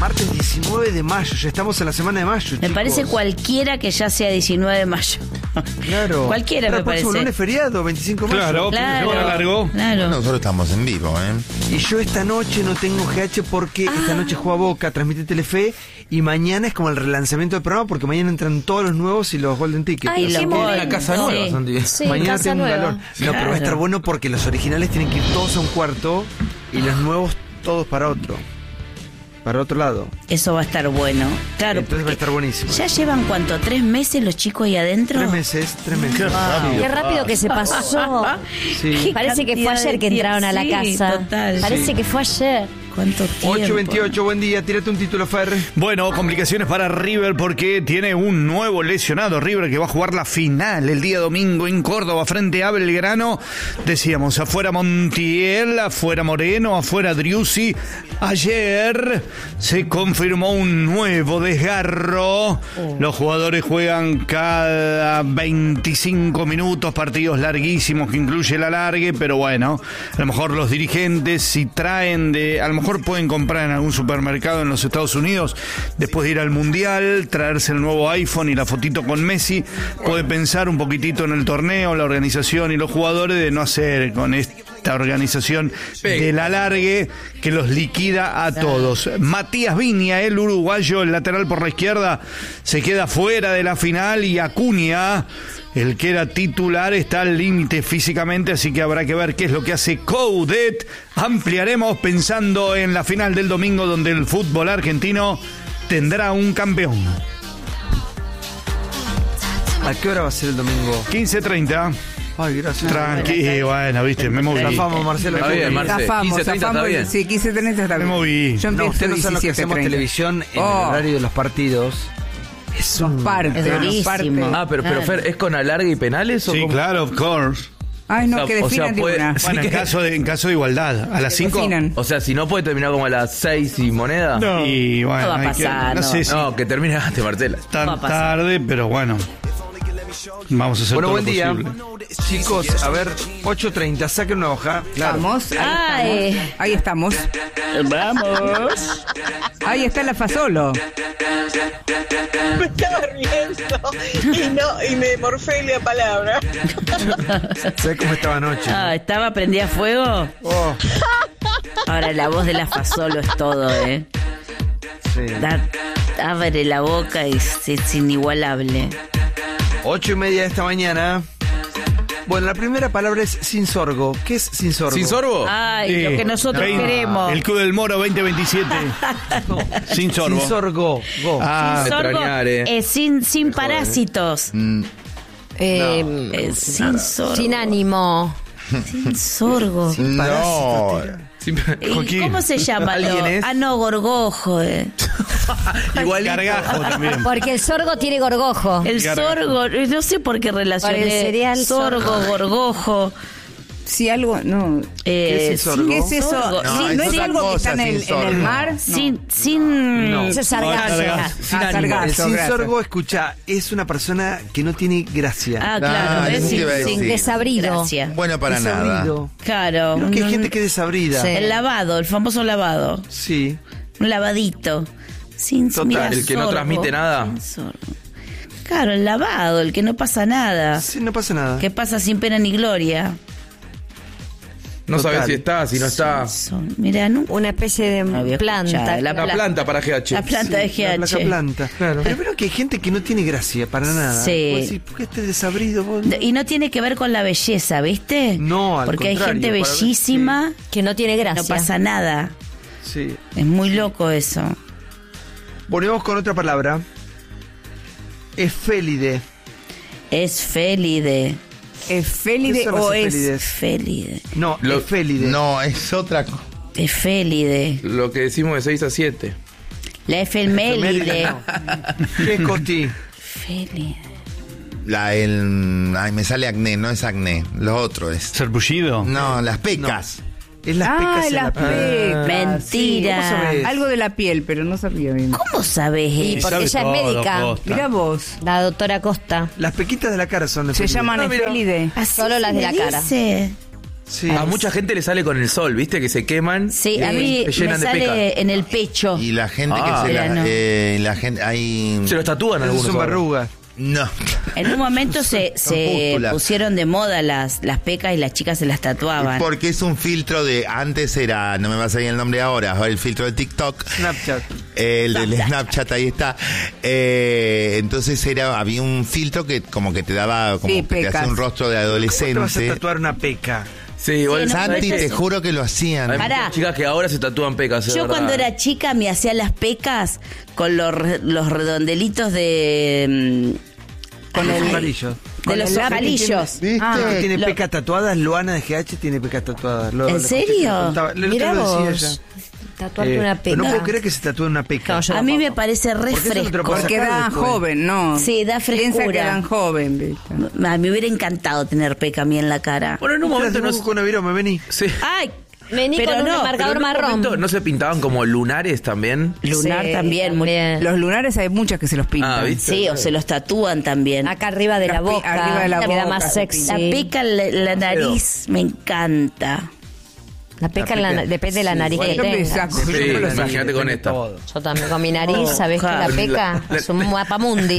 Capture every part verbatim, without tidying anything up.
Martes diecinueve de mayo, ya estamos en la semana de mayo. Me chicos. parece cualquiera que ya sea diecinueve de mayo. Claro. Cualquiera Claro, me parece. El próximo lunes feriado, veinticinco de mayo. Claro, Claro, claro, largo. claro. Nosotros estamos en vivo, ¿eh? Y yo esta noche no tengo G H porque Ah. esta noche juega Boca, transmite Telefe y mañana es como el relanzamiento del programa porque mañana entran todos los nuevos y los Golden Tickets. Ay, Los qué que- mono. Una casa Sí. nueva, Santi. Sí, mañana casa tengo un nueva. galón. No, pero va a estar Claro. bueno porque los originales tienen que ir todos a un cuarto y los nuevos todos para otro. Para otro lado. Eso va a estar bueno. Claro, Entonces va a porque estar buenísimo. ¿ya llevan cuánto? ¿Tres meses los chicos ahí adentro? Tres meses, tres meses. Qué rápido que se pasó. Sí. Parece que fue cantidad ayer de que entraron a la tiempo. Sí, casa. total. Parece Sí. que fue ayer. ¿Cuánto tiempo? ocho veintiocho, buen día, tírate un título, Fer. Bueno, complicaciones para River porque tiene un nuevo lesionado. River que va a jugar la final el día domingo en Córdoba frente a Belgrano. Decíamos, afuera Montiel, afuera Moreno, afuera Driussi. Ayer se confirmó un nuevo desgarro. Los jugadores juegan cada veinticinco minutos, partidos larguísimos que incluye el alargue, pero bueno, a lo mejor los dirigentes si traen de... A lo mejor pueden comprar en algún supermercado en los Estados Unidos después de ir al Mundial, traerse el nuevo iPhone y la fotito con Messi. Puede pensar un poquitito en el torneo, la organización y los jugadores de no hacer con esta organización del alargue que los liquida a todos. Matías Viña, el uruguayo, el lateral por la izquierda, se queda fuera de la final y Acuña, el que era titular, está al límite físicamente, así que habrá que ver qué es lo que hace Coudet. Ampliaremos pensando en la final del domingo donde el fútbol argentino tendrá un campeón. ¿A qué hora va a ser el domingo? quince treinta. Ay, gracias. Tranqui, bueno, viste, me moví. Zafamos, Marcelo. Está bien, Marce. Zafamos, quince treinta está zafamos, bien. sí, quince treinta está Me bien. moví. Yo No, empiezo ustedes no saben lo que diecisiete hacemos treinta. televisión en Oh. el horario de los partidos. Es un... Parte, Es durísimo. parte. Ah, pero, pero Claro. Fer, ¿es con alargue y penales o Sí, cómo? claro, of course. Ay, no, O sea, que o sea, definan de puede- una. Bueno, en que- caso de, en caso de igualdad, a las cinco. Definan. O sea, si no puede terminar como a las seis y moneda. No. Y bueno, No va a hay que- pasar, no no. sé si No, que termine antes, Marcela. tan no va a pasar. tarde, pero bueno. Vamos a hacer Bueno, todo buen lo día. posible. Chicos, a ver, ocho treinta, saquen una hoja. Claro. Vamos, ahí Ay. estamos. Ahí estamos. Vamos. Ahí está la Fasolo. Me estaba riendo y, no, y me morfé la palabra. ¿Sabes cómo estaba anoche? Ah, ¿estaba prendida a fuego? Oh, Ahora la voz de la Fasolo es todo, ¿eh? sí. Da- abre la boca y es, es inigualable. Ocho y media de esta mañana. Bueno, la primera palabra es sin sorgo. ¿Qué es sin sorgo? ¿Sin sorbo? Ay, Sí. lo que nosotros Vein- queremos. El Club del Moro veinte veintisiete. Sin sorbo. Sin sorgo. Go. Ah, me Sorgo extrañaré. es sin, sin parásitos. Eh, Eh, sin sorgo. sin ánimo. Sin sorgo. No. Siempre- ¿Y Joaquín. cómo se llama? ¿Alguien lo- es? Ah, no, gorgojo. eh. Igualito. Gargajo también. Porque el sorgo tiene gorgojo. El Gargajo. sorgo, no sé por qué relacioné. Por el cereal sorgo, sorgo. gorgojo. Si algo, no. Eh, ¿Qué es el sorgo? ¿Qué es eso? Sorgo. Sí, No, ¿no es es otra algo que cosa, está en el, sin en el sorgo. mar? No. Sin, sin. No. Eso es sargazo. sargazo. Sin Ah, ánimo. sargazo. El sin gracias. sorgo, escucha, es una persona que no tiene gracia. Ah, claro. Ah, es eso te sin, iba a sin decir. Desabrido. gracia. Bueno, para nada. Desabrido. Claro. Creo que hay un- gente que es desabrida. Sí. El lavado, el famoso lavado. Sí. Un lavadito. Sin Total, mira, el que no sorgo. transmite nada. Sin sorgo. Claro, el lavado, el que no pasa nada. Sí, no pasa nada. Que pasa sin pena ni gloria. No Total. sabes si está, si no está. Son, mira, nunca Una especie No había de planta. escuchado. La La pla- planta para G H. La planta de Sí, la G placa H. planta. Pero creo que hay gente que no tiene gracia para nada. Sí. Vos decís, ¿por qué este desabrido? vos? Y no tiene que ver con la belleza, ¿viste? No, al Porque hay contrario, gente para- bellísima, Que no tiene gracia. no pasa nada. Sí. Es muy loco eso. Ponemos con otra palabra. Efélide. Es félide. ¿Efélide ¿Qué son las o es? efélides? Félide. No, Lo- efélide. No, es otra cosa. Efélide. Lo que decimos de seis a siete. La efemélide. no. ¿Qué es coti? Félide. La, el, ay, me sale acné, no es acné. Lo otro es. ¿Serpullido? No, las pecas. Es las Ah, pecas en las la piel. pecas. Mentira. ¿Cómo sabés? Algo de la piel, pero no sabía bien. ¿Cómo sabes Y eso? porque sabe ella es todo, médica. Costa. Mira vos. La doctora Costa. Las pequitas de la cara son Se efélides. llaman No, mira. efélide. Así Solo las se de la le cara. dice. Sí. A mucha gente le sale con el sol, ¿viste? Que se queman. Sí, a mí se llenan me de pecas. sale en el pecho. Y la gente Ah, que se la, no. eh, la gente hay Se los tatúan Esas algunos. son ahora. verrugas. no. En un momento se, Son se pústulas. pusieron de moda las, las pecas y las chicas se las tatuaban. Porque es un filtro de antes era, no me va a salir el nombre ahora, ahora el filtro de TikTok. Snapchat. El del Snapchat, ahí está. Eh, entonces era, había un filtro que como que te daba, como Sí, que te pecas. hacía un rostro de ¿Cómo te vas a adolescente. tatuar una peca? Sí, igual. Sí, no, Santi, pero te eso- juro que lo hacían. Hay Pará. muchas chicas que ahora se tatúan pecas. es Yo verdad. cuando era chica me hacía las pecas con los, re- los redondelitos de... mm, Con los ay, ojalillos. De Con los el lápiz ojalillos. ¿Viste? Ah, Que tiene lo- pecas tatuadas, Luana de G H tiene pecas tatuadas. Lo- ¿En lo escuché que serio? lo contaba. El otro Mirá lo decía vos. ella. Tatuarte Eh, una pero no peca. puedo creer que se tatúe una peca. No, yo A mí tampoco. me parece re Porque eso no te lo fresco. puedes Porque sacar da después. joven, ¿no? Sí, da Piensa que frescura. dan joven, ¿viste? A mí me hubiera encantado tener peca a mí en la cara. Bueno, en un momento no. no con una viroma, vení. Sí. Ay, Vení pero con no, un pero marcador Pero en un marrón. momento ¿no se pintaban como lunares también? lunar Sí, también. muy- también. Los lunares hay muchas que se los pintan. Ah, ¿viste? Sí, o se los tatúan también. Acá arriba de la Las pi- boca. arriba de la queda boca, más se sexy. La peca en la, la nariz me encanta. La peca en la- peca- depende de la sí, nariz bueno, que yo me tengas. saco. Sí, Yo me lo imagínate Depende con de esta. todo. Yo también con mi nariz, Oh, ¿sabés que la ja. peca? La- Es un mapamundi.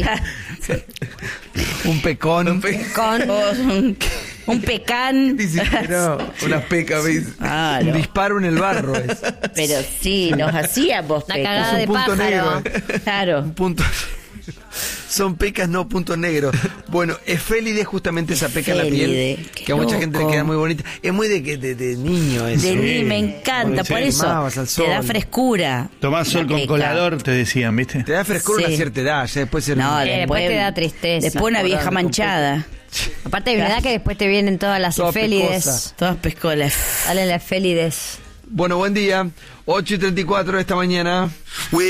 Un pecón. Con... O un, un pecán. Ni siquiera unas pecas, ¿ves? Un Claro. disparo en el barro es. Pero sí, nos hacíamos Una pecas. cagada un de punto pájaro. negro. Claro. Un punto. Son pecas, no puntos negros. Bueno, efélide es justamente esa peca en la Efélide, piel. qué Que a mucha gente le loco. queda muy bonita. Es muy de, de, de niño eso. De mí me encanta, Sí. por eso Quemabas al te da sol. frescura. Tomás sol la con peca. colador, te decían, ¿viste? Te da frescura Sí. una cierta edad, ya después ser No, Eh, después te da tristeza. Después una vieja Cobrando un manchada. Aparte de verdad que después te vienen todas las Toda efélides. pecosa. Todas pescolas. Salen las efélides. Bueno, buen día. ocho y treinta y cuatro de esta mañana.